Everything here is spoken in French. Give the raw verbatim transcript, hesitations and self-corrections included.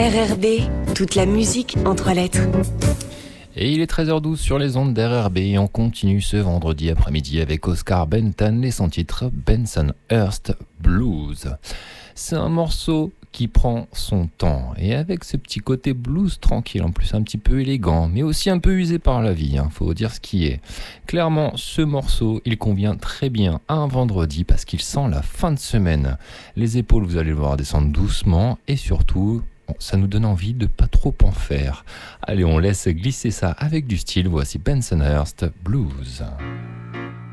R R B, toute la musique en trois lettres. Et il est treize heures douze sur les ondes d'R R B et on continue ce vendredi après-midi avec Oscar Benton et son titre Bensonhurst Blues. C'est un morceau qui prend son temps et avec ce petit côté blues tranquille, en plus un petit peu élégant, mais aussi un peu usé par la vie, hein, faut dire ce qui est. Clairement, ce morceau, il convient très bien à un vendredi parce qu'il sent la fin de semaine. Les épaules, vous allez le voir, descendre doucement et surtout, bon, ça nous donne envie de pas trop en faire. Allez, on laisse glisser ça avec du style. Voici Bensonhurst Blues.